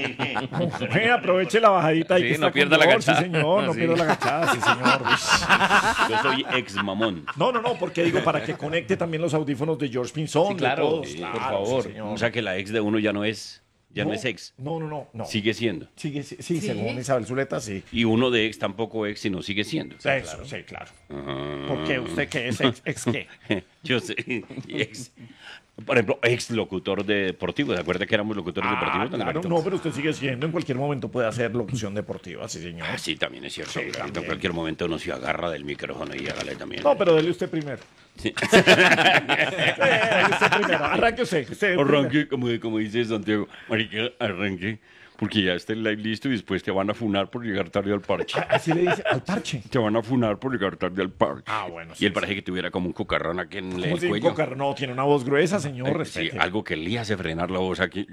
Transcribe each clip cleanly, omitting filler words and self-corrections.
Aproveche la bajadita ahí Sí, que está no pierda con la George, sí, agachada. señor, no Sí. pierda la agachada, sí, señor. Yo soy ex mamón. No, porque digo, para que conecte también los audífonos de George Pinzón, Sí, de claro, todos, sí, claro, por favor. sí, señor. O sea que la ex de uno ya no es ex. No. Sigue siendo. Sigue, sí, según Isabel Zuleta, sí. Y uno de ex tampoco ex, sino sigue siendo. Eso, sí, claro. ¿Por qué? ¿Usted qué es ex qué? Yo sé. Ex, por ejemplo, ex locutor deportivo. ¿Se acuerda que éramos locutores deportivos? don Claro, Alberto? no, pero usted sigue siendo, en cualquier momento puede hacer locución deportiva, sí, señor. Ah, sí, también es cierto. Sí, Alberto. En también. cualquier momento uno se agarra del micrófono y hágale también. No, pero dele usted primero. Sí. Dele usted primero. Arranque usted. Arranque, como dice Santiago. Marica, arranque. Porque ya está el live listo y después te van a funar por llegar tarde al parche. Así le dice, al parche. Te van a funar por llegar tarde al parche. Ah, bueno, Y sí, él parece que tuviera como un cocarrón aquí en ¿Cómo el si un cuello. cocar? No, tiene una voz gruesa, señor, Sí, respete. algo que le hace frenar la voz aquí.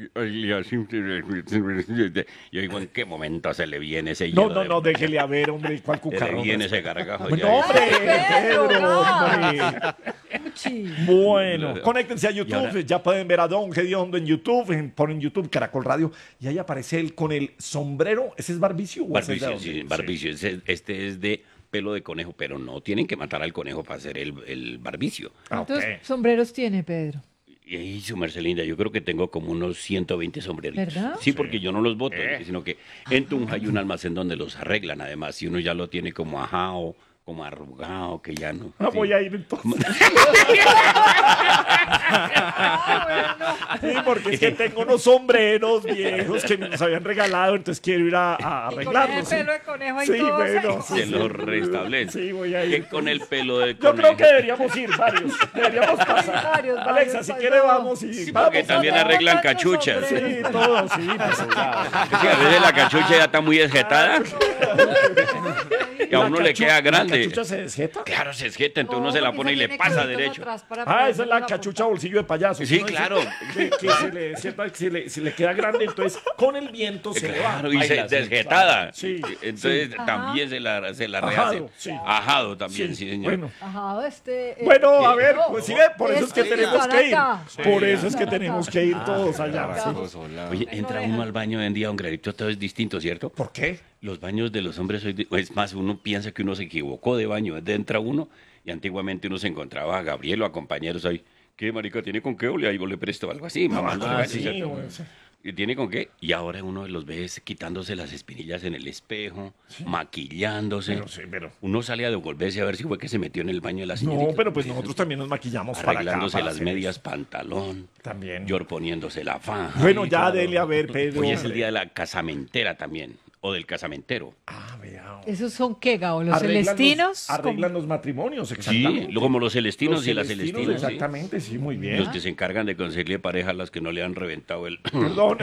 Yo digo, ¿en qué momento se le viene ese hielo? No, déjele a ver, hombre, ¿cuál Se le cucarrón? viene ese gargajo. Bueno, ya. hombre, Pedro, Pedro, hombre. Uchi. Bueno, conéctense a YouTube, ahora- ya pueden ver a Don Gediondo en YouTube, ponen YouTube Caracol Radio, y ahí aparece él con el sombrero, ¿ese es Barbicio? ¿O ese es de Barbicio, dónde? sí, Barbicio. Este es de pelo de conejo, pero no tienen que matar al conejo para hacer el barbicio. ¿Cuántos ok. sombreros tiene Pedro? Y su merced linda, yo creo que tengo como unos 120 sombreritos. ¿Verdad? Sí, porque yo no los boto, sino que en Tunja hay un almacén donde los arreglan, además, si uno ya lo tiene como ajado, como arrugado, que ya no. Ah, sí. voy a ir entonces. Sí, porque es que tengo unos sombreros viejos que nos habían regalado, entonces quiero ir a Y con arreglarlos. ese pelo de conejo ahí Sí, todo bueno, seco. Se los restablece. Sí, voy a ir. Que con el pelo de Yo conejo. creo que deberíamos ir varios. Deberíamos pasar. Varios, Alexa, si varios, quiere no. vamos y Sí, vamos. porque también Vamos, arreglan tantos cachuchas. Sí, sombreros. Sí, todo, sí, pues, claro. que a veces la cachucha ya está muy esjetada y a uno le queda ¿La grande. cachucha se desjeta? Claro, se esjeta, entonces uno No, se la porque pone y le tiene pasa cositos derecho. atrás para Ah, esa es poderse la cachucha bolsillo de payaso. Sí, Uno dice claro. Que se le queda grande, entonces con el viento se le va. Claro, y se desjetada. Sí, Entonces sí. también se la Ajado, rehace. sí. Ajado también, sí, señor. Bueno, Ajá, bueno, a ver, no, pues sí, ve, por eso es que que tenemos están que ir. acá. Por eso es que Están tenemos acá. que ir todos allá. sí. Oye, entra uno al baño hoy en día, un granito, todo es distinto, ¿cierto? ¿Por qué? Los baños de los hombres hoy, es más, uno piensa que uno se equivocó de baño, entra uno y antiguamente uno se encontraba a Gabriel o a compañeros ahí. ¿Qué, marica, tiene con qué? O le, ahí le presto algo así, mamándole, sí, ¿cierto? bueno, sí. ¿Y tiene con qué? Y ahora uno los ve quitándose las espinillas en el espejo, maquillándose. Pero sí, pero- Uno sale a devolverse a ver si fue que se metió en el baño de la señorita. No, pero pues nosotros también nos maquillamos para acá. Arreglándose para las hacer medias, eso. pantalón. También. Yor poniéndose la faja. Bueno, ya dele a ver, Pedro. Hoy es el hombre. día de la casamentera también, o del casamentero. Ah, vea. ¿Esos son qué, Gabo? ¿Los Arreglan celestinos? Arreglan los matrimonios, Sí, exactamente. como los celestinos y las celestinos, celestinas. ¿sí? Exactamente, sí, muy bien. Los que se encargan de conseguirle pareja a las que no le han reventado el... Perdón.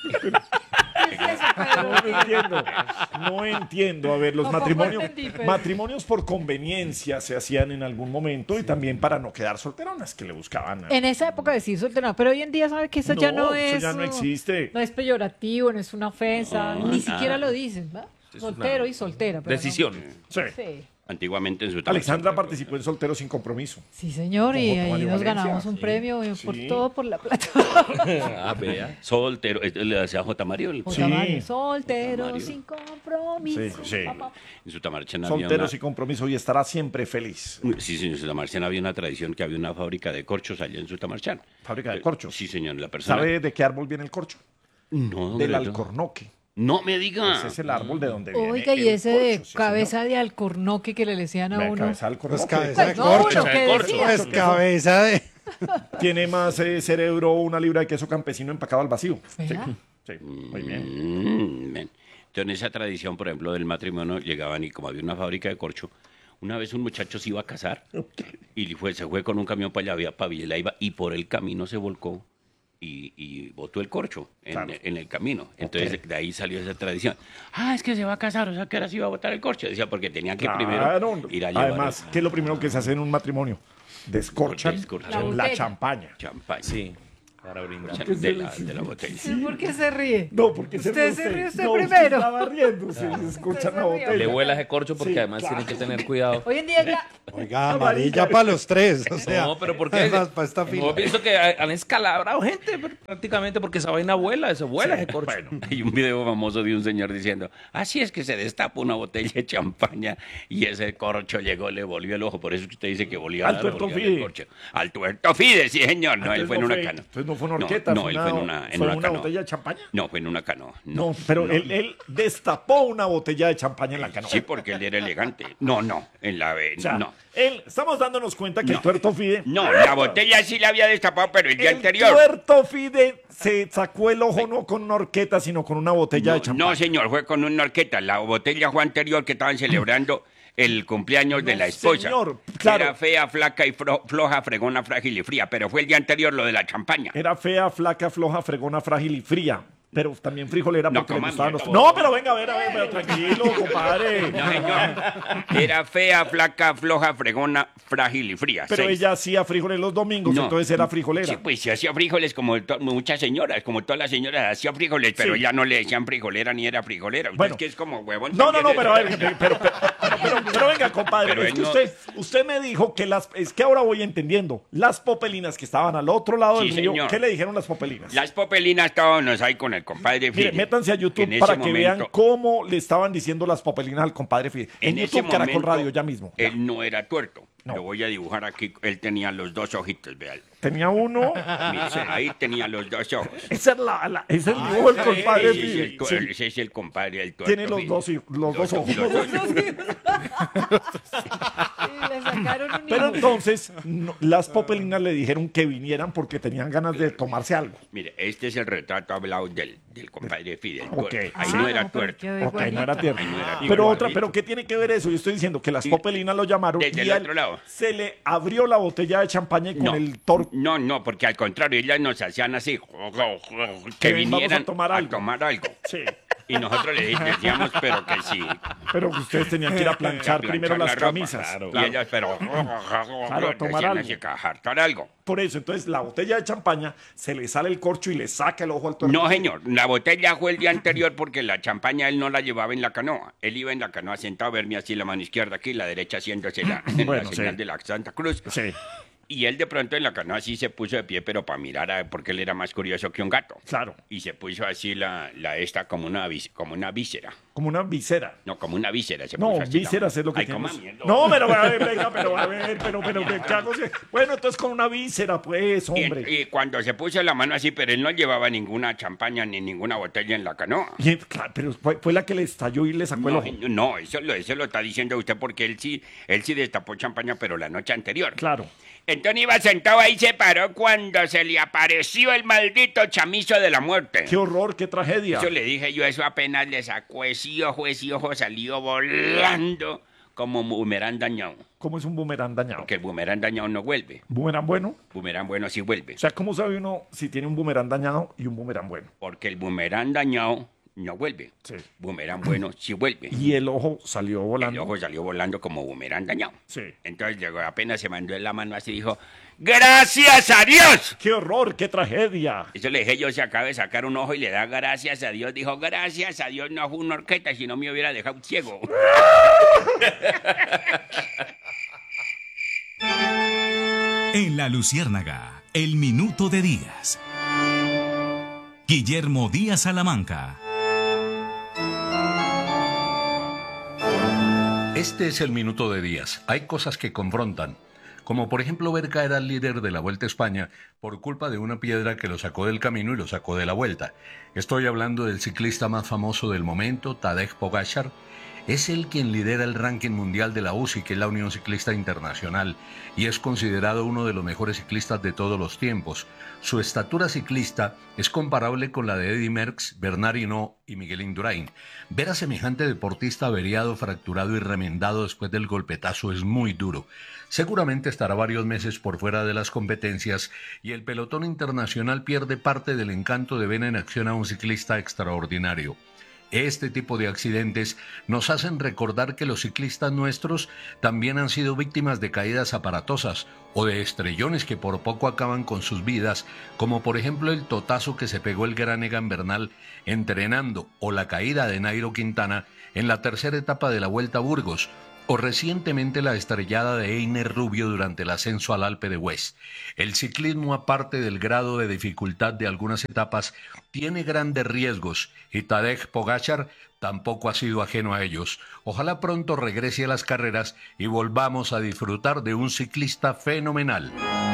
¿Qué es eso, Pedro? No entiendo. No entiendo. A ver, los Tampoco matrimonios. entendí, pero- Matrimonios por conveniencia se hacían en algún momento y también para no quedar solteronas que le buscaban. En esa época decís soltero, pero hoy en día sabe que eso ya no es. Eso ya no existe. No es peyorativo, no es una ofensa, ni siquiera lo dicen, ¿verdad? Es Soltero una y soltera. pero no. Decisión. Sí. Sí. Antiguamente en su Alexandra participó en Soltero sin compromiso. Sí, señor, y Como ahí Mario nos Valencia, ganamos un sí. premio por Sí. todo por la plata. Ah, vea. Soltero, le decía J. Mario. J. Mario, soltero, J. Mario. sin compromiso. Sí, sí. papá. En su Tamarchán había Soltero una... sin compromiso y estará siempre feliz. Sí, señor, en su Tamarchán había una tradición que había una fábrica de corchos allá en su Tamarchán. Fábrica de corchos. Sí, señor, la persona... ¿Sabe de qué árbol viene el corcho? No, don Del Gregorio. alcornoque. No me diga. Ese es el árbol de donde viene. Oiga, y el ese de corcho, sí, cabeza de alcornoque que le decían a señor. La uno. cabeza del Pues alcornoque. cabeza de No, corcho. lo que decía. Pues cabeza de... Tiene más cerebro una libra de queso campesino empacado al vacío. Sí, ¿Verdad? sí, muy bien. Ven. Entonces, en esa tradición, por ejemplo, del matrimonio, llegaban y como había una fábrica de corcho, una vez un muchacho se iba a casar y se fue con un camión para allá, había para Villalaiva, y por el camino se volcó y botó el corcho Claro. en el camino. Entonces, de ahí salió esa tradición. Ah, es que se va a casar, o sea, que ahora se iba a botar el corcho. Decía, porque tenían que primero ir a llevar Además, ¿qué es lo primero que se hace en un matrimonio? Descorchan Descorchan. La la botella. champaña. champaña. Sí. Para brindar. De la botella. ¿Por qué se ríe? No, porque Usted se ríe usted no, primero. Estaba riendo, se escucha se la ríe. botella. Le vuela ese corcho porque Sí, además claro. tienen que tener cuidado. Hoy en día ya... Oiga, amarilla para los tres. O sea, No, pero ¿por qué? además, para esta No, fila. pienso que han escalabrado gente prácticamente porque esa vaina vuela, ese ese corcho. Hay un video famoso de un señor diciendo, así es que se destapa una botella de champaña y ese corcho llegó, le volvió el ojo. Por eso es que usted dice que volvió Al Tuerto Fide. Al Tuerto Fide, sí señor. No, él Entonces fue en una fue- canoa. Entonces no fue una horqueta, No, él fue en una ¿fue una canoa. botella de champaña? No, fue en una canoa. No, pero él destapó una botella de champaña en la canoa. Sí, porque él era elegante. No, en la O sea, no. estamos dándonos cuenta que el No. Tuerto Fide... No, la botella sí la había destapado, pero el día El anterior. Tuerto Fide se sacó el ojo no con una horqueta, sino con una botella de champaña. No, señor, fue con una horqueta. La botella fue anterior que estaban celebrando el cumpleaños de No, la esposa. señor, claro. Era fea, flaca y floja, fregona, frágil y fría, pero fue el día anterior lo de la champaña. Era fea, flaca, floja, fregona, frágil y fría. Pero también frijolera No, porque le coma gustaban los... mierda. No, pero venga, a ver, pero tranquilo, compadre. No, señor. Era fea, flaca, floja, fregona, frágil y fría. Pero 6. ella hacía frijoles los domingos, No. entonces era frijolera. Sí, pues se hacía frijoles como muchas señoras, como todas las señoras hacían frijoles, pero Sí. ya no le decían frijolera ni era frijolera. Usted Bueno. es que es como huevón. No, también. pero a ver, pero venga, compadre, Pero es él que no- usted me dijo que es que ahora voy entendiendo, las popelinas que estaban al otro lado Sí, del río, señor. ¿qué le dijeron las popelinas? Las popelinas estábamos ahí con el compadre Mire, Fide. métanse a YouTube En ese para que vean momento- cómo le estaban diciendo las popelinas al compadre Fide. En ese YouTube, Caracol momento, Radio, ya mismo. Él no era tuerto. No. Lo voy a dibujar aquí. Él tenía los dos ojitos, vean. Tenía uno. Mire, ahí tenía los dos ojos. Ese es el dibujo del compadre Ese es Fide. el, Sí. ese es el compadre del tuerto. Tiene los Fide. dos ojos. Los dos. Y le sacaron un Pero hijo. entonces, las popelinas le dijeron que vinieran porque tenían ganas de tomarse algo. Mire, este es el retrato hablado del compadre Fide. el Ok. tuerto. Ahí Ah, no era no, pero tuerto. quedó Ok, no igualito. era tierno. Ahí no era Pero igualito. pero ¿qué tiene que ver eso? Yo estoy diciendo que las popelinas lo llamaron Desde y el a él otro lado. se le abrió la botella de champaña y con el torque. No, porque al contrario, ellas nos hacían así, que Ven, vamos vinieran a tomar algo. algo. Sí. Y nosotros le decíamos, pero que sí. Pero ustedes tenían que ir a planchar planchar primero la las ropa, camisas. claro. Claro. Y ellas, pero a tomar decían algo. así, que a hartar algo. Por eso, entonces la botella de champaña se le sale el corcho y le saca el ojo al tuerto. No, señor, la botella fue el día anterior porque la champaña él no la llevaba en la canoa. Él iba en la canoa sentado a verme así la mano izquierda aquí, la derecha haciéndose la Bueno, señal sí. de la Santa Cruz. Sí, Y él de pronto en la canoa así se puso de pie, pero para mirar, porque él era más curioso que un gato. claro. Y se puso así la esta como una víscera. Como una visera. No, como una víscera. Se No, puso así vísceras es lo que Ay, tiene. coma mierda. No, pero a ver, venga, pero a ver, pero ¿qué hago? Bueno, entonces con una víscera, pues, hombre. Y cuando se puso la mano así, pero él no llevaba ninguna champaña ni ninguna botella en la canoa. Claro, pero fue la que le estalló y le sacó el No, ojo. no, eso lo está diciendo usted porque él sí destapó champaña, pero la noche anterior. Claro. Entonces iba sentado ahí, se paró cuando se le apareció el maldito chamizo de la muerte. Qué horror, qué tragedia. Eso le dije yo, eso apenas le sacó ese ojo salió volando como boomerang dañado. ¿Cómo es un boomerang dañado? Porque el boomerang dañado no vuelve. ¿Boomerang bueno? Boomerang bueno sí vuelve. O sea, ¿cómo sabe uno si tiene un boomerang dañado y un boomerang bueno? Porque el boomerang dañado no vuelve. Sí. Boomerang bueno sí vuelve. Y el ojo salió El volando. ojo salió volando como boomerang dañado. Sí. Entonces llegó, apenas se mandó en la mano así dijo, ¡gracias a Dios! ¡Qué horror, qué tragedia! Eso le dije yo, se acaba de sacar un ojo y le da gracias a Dios. Dijo, gracias a Dios no fue una horqueta, si no me hubiera dejado ciego. En La Luciérnaga, el minuto de Díaz. Guillermo Díaz Salamanca. Este es el minuto de Díaz. Hay cosas que confrontan, como por ejemplo ver caer al líder de la Vuelta a España por culpa de una piedra que lo sacó del camino y lo sacó de la Vuelta. Estoy hablando del ciclista más famoso del momento, Tadej Pogačar. Es él quien lidera el ranking mundial de la UCI, que es la Unión Ciclista Internacional, y es considerado uno de los mejores ciclistas de todos los tiempos. Su estatura ciclista es comparable con la de Eddy Merckx, Bernard Hinault y Miguel Indurain. Ver a semejante deportista averiado, fracturado y remendado después del golpetazo es muy duro. Seguramente estará varios meses por fuera de las competencias y el pelotón internacional pierde parte del encanto de ver en acción a un ciclista extraordinario. Este tipo de accidentes nos hacen recordar que los ciclistas nuestros también han sido víctimas de caídas aparatosas o de estrellones que por poco acaban con sus vidas, como por ejemplo el totazo que se pegó el gran Egan Bernal entrenando, o la caída de Nairo Quintana en la tercera etapa de la Vuelta a Burgos, o recientemente la estrellada de Einer Rubio durante el ascenso al Alpe de Huez. El ciclismo, aparte del grado de dificultad de algunas etapas, tiene grandes riesgos y Tadej Pogačar tampoco ha sido ajeno a ellos. Ojalá pronto regrese a las carreras y volvamos a disfrutar de un ciclista fenomenal.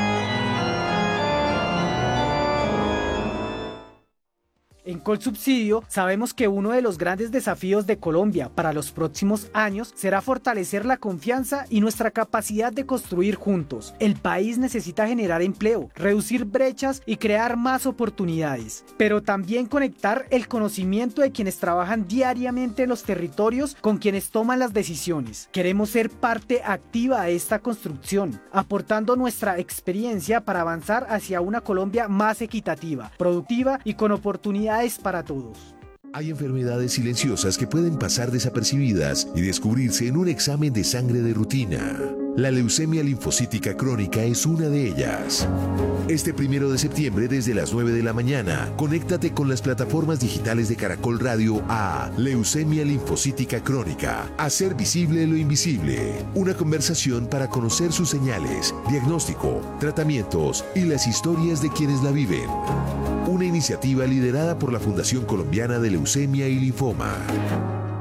En Colsubsidio sabemos que uno de los grandes desafíos de Colombia para los próximos años será fortalecer la confianza y nuestra capacidad de construir juntos. El país necesita generar empleo, reducir brechas y crear más oportunidades, pero también conectar el conocimiento de quienes trabajan diariamente en los territorios con quienes toman las decisiones. Queremos ser parte activa de esta construcción, aportando nuestra experiencia para avanzar hacia una Colombia más equitativa, productiva y con oportunidades para todos. Hay enfermedades silenciosas que pueden pasar desapercibidas y descubrirse en un examen de sangre de rutina. La leucemia linfocítica crónica es una de ellas. Este 1 de septiembre desde las 9 de la mañana, conéctate con las plataformas digitales de Caracol Radio a Leucemia linfocítica crónica. Hacer visible lo invisible. Una conversación para conocer sus señales, diagnóstico, tratamientos y las historias de quienes la viven. Una iniciativa liderada por la Fundación Colombiana de Leucemia y Linfoma.